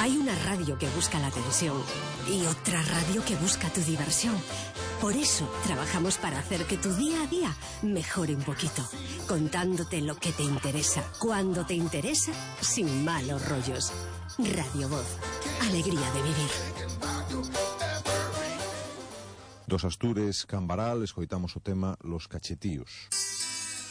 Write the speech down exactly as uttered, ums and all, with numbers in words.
Hay una radio que busca la atención y otra radio que busca tu diversión. Por eso trabajamos para hacer que tu día a día mejore un poquito, contándote lo que te interesa, cuando te interesa, sin malos rollos. Radio Voz, alegría de vivir. Dos Astures, Cambaral, escoitamos o tema Los Cachetíos.